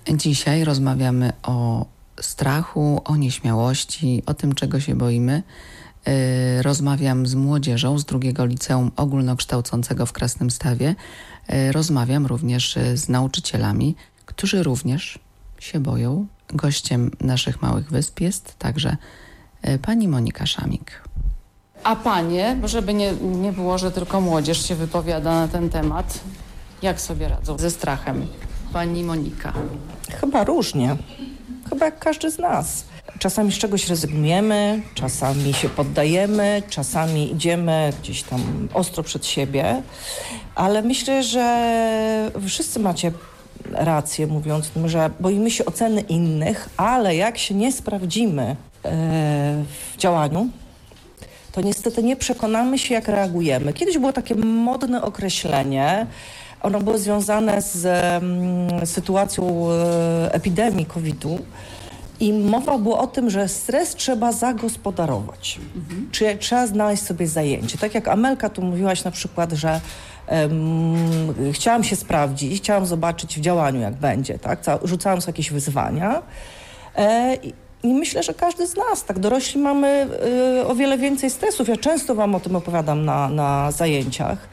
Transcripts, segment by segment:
Dzisiaj rozmawiamy o strachu, o nieśmiałości, o tym, czego się boimy. Rozmawiam z młodzieżą z drugiego liceum ogólnokształcącego w Krasnymstawie. Rozmawiam również z nauczycielami, którzy również się boją. Gościem naszych Małych Wysp jest także pani Monika Szamik. A panie, bo żeby nie było, że tylko młodzież się wypowiada na ten temat, jak sobie radzą ze strachem? Pani Monika. Chyba różnie. Chyba jak każdy z nas. Czasami z czegoś rezygnujemy, czasami się poddajemy, czasami idziemy gdzieś tam ostro przed siebie, ale myślę, że wszyscy macie rację, mówiąc, że boimy się oceny innych, ale jak się nie sprawdzimy w działaniu, to niestety nie przekonamy się, jak reagujemy. Kiedyś było takie modne określenie, ono było związane z sytuacją epidemii COVID-u i mowa była o tym, że stres trzeba zagospodarować. Czyli trzeba znaleźć sobie zajęcie. Tak jak Amelka tu mówiłaś na przykład, że chciałam się sprawdzić, chciałam zobaczyć w działaniu, jak będzie, tak? Rzucałam sobie jakieś wyzwania. I myślę, że każdy z nas, tak dorośli mamy o wiele więcej stresów. Ja często wam o tym opowiadam na zajęciach.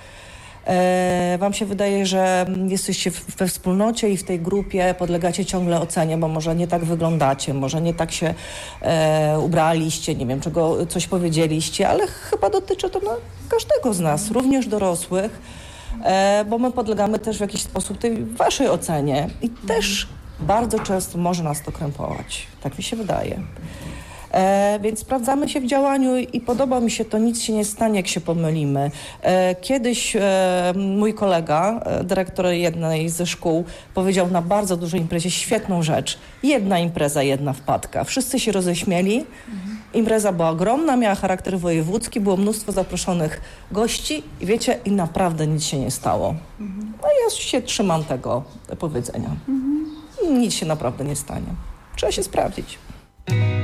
Wam się wydaje, że jesteście we wspólnocie i w tej grupie podlegacie ciągle ocenie, bo może nie tak wyglądacie, może nie tak się ubraliście, nie wiem, czego coś powiedzieliście, ale chyba dotyczy to każdego z nas, również dorosłych, bo my podlegamy też w jakiś sposób tej waszej ocenie i też bardzo często może nas to krępować. Tak mi się wydaje. Więc sprawdzamy się w działaniu i podoba mi się to, nic się nie stanie, jak się pomylimy. Kiedyś mój kolega, dyrektor jednej ze szkół, powiedział na bardzo dużej imprezie świetną rzecz. Jedna impreza, jedna wpadka. Wszyscy się roześmieli. Impreza była ogromna, miała charakter wojewódzki, było mnóstwo zaproszonych gości i wiecie, i naprawdę nic się nie stało. No i ja się trzymam tego powiedzenia. Nic się naprawdę nie stanie. Trzeba się sprawdzić.